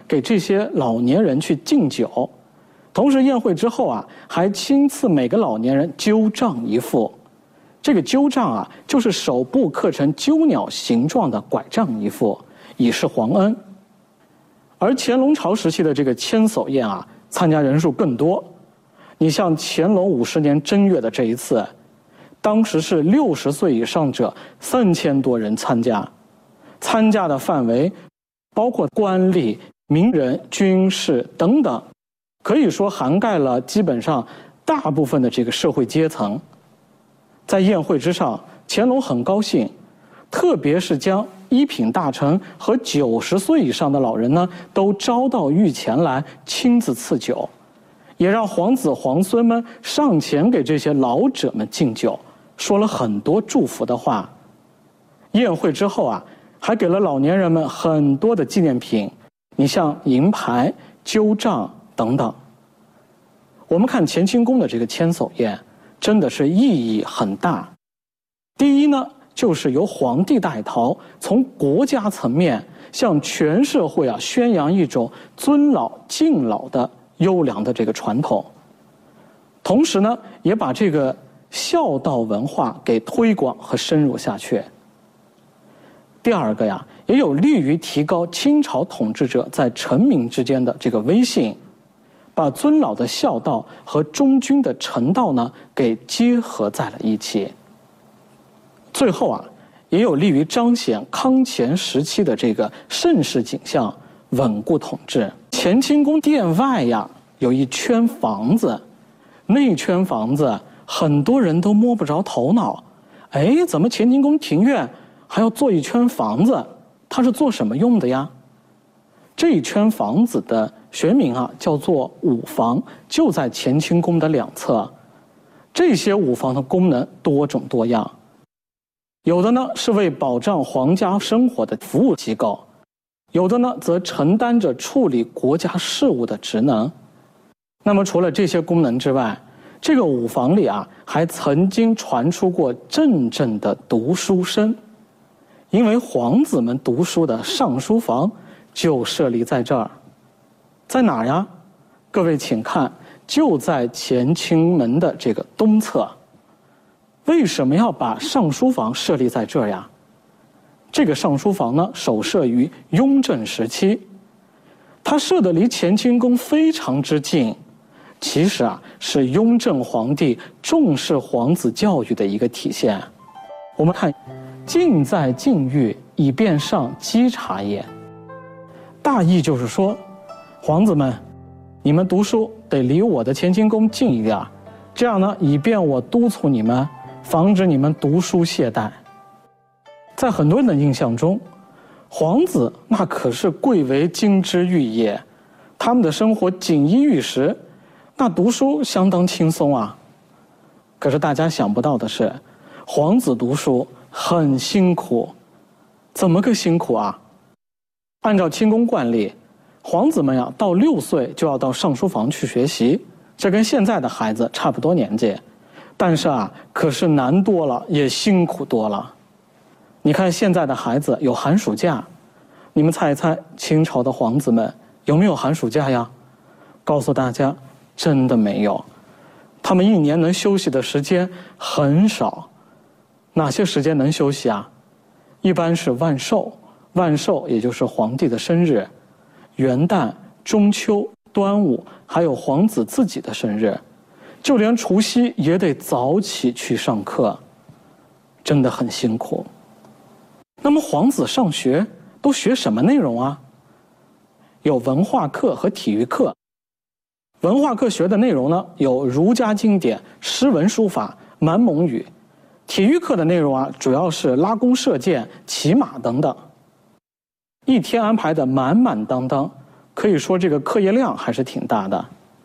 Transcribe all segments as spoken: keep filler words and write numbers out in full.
给这些老年人去敬酒，同时宴会之后啊，还亲赐每个老年人鸠杖一副。这个鸠杖啊，就是手部刻成鸠鸟形状的拐杖一副，以示皇恩。而乾隆朝时期的这个千叟宴啊，参加人数更多。你像乾隆五十年正月的这一次，当时是六十岁以上者三千多人参加，参加的范围包括官吏、名人、军士等等，可以说涵盖了基本上大部分的这个社会阶层。在宴会之上，乾隆很高兴，特别是将一品大臣和九十岁以上的老人呢，都招到御前来亲自赐酒，也让皇子皇孙们上前给这些老者们敬酒，说了很多祝福的话。宴会之后啊，还给了老年人们很多的纪念品，你像银牌、鸠杖等等。我们看乾清宫的这个千叟宴，真的是意义很大。第一呢，就是由皇帝带头，从国家层面向全社会啊宣扬一种尊老敬老的优良的这个传统，同时呢，也把这个孝道文化给推广和深入下去。第二个呀，也有利于提高清朝统治者在臣民之间的这个威信，把尊老的孝道和忠君的臣道呢给结合在了一起。最后啊，也有利于彰显康乾时期的这个盛世景象，稳固统治。乾清宫殿外呀有一圈房子，那圈房子很多人都摸不着头脑，哎，怎么乾清宫庭院还要做一圈房子？它是做什么用的呀？这一圈房子的学名啊叫做五房，就在乾清宫的两侧。这些五房的功能多种多样，有的呢是为保障皇家生活的服务机构，有的呢则承担着处理国家事务的职能。那么除了这些功能之外，这个五房里啊还曾经传出过阵阵的读书声，因为皇子们读书的上书房就设立在这儿。在哪儿呀？各位请看，就在乾清门的这个东侧。为什么要把上书房设立在这儿呀？这个上书房呢，首设于雍正时期，它设得离乾清宫非常之近，其实啊是雍正皇帝重视皇子教育的一个体现。我们看，近在禁欲，以便上稽查也。大意就是说，皇子们，你们读书得离我的乾清宫近一点，这样呢，以便我督促你们，防止你们读书懈怠。在很多人的印象中，皇子那可是贵为金枝玉叶，他们的生活锦衣玉食，那读书相当轻松啊。可是大家想不到的是，皇子读书很辛苦。怎么个辛苦啊？按照清宫惯例，皇子们呀到六岁就要到上书房去学习，这跟现在的孩子差不多年纪。但是啊，可是难多了，也辛苦多了。你看现在的孩子有寒暑假，你们猜一猜，清朝的皇子们有没有寒暑假呀？告诉大家，真的没有。他们一年能休息的时间很少。哪些时间能休息啊？一般是万寿，万寿也就是皇帝的生日，元旦、中秋、端午，还有皇子自己的生日，就连除夕也得早起去上课，真的很辛苦。那么皇子上学都学什么内容啊？有文化课和体育课。文化课学的内容呢，有儒家经典、诗文书法、满蒙语。体育课的内容啊，主要是拉弓射箭、骑马等等。一天安排的满满当当，可以说这个课业量还是挺大的。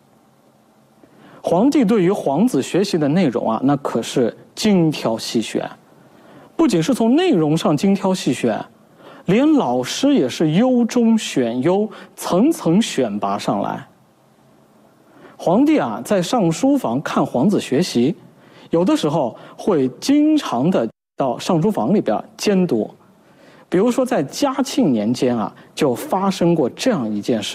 皇帝对于皇子学习的内容啊，那可是精挑细选，不仅是从内容上精挑细选，连老师也是优中选优，层层选拔上来。皇帝啊，在上书房看皇子学习，有的时候会经常的到上书房里边监督。比如说在嘉庆年间啊，就发生过这样一件事。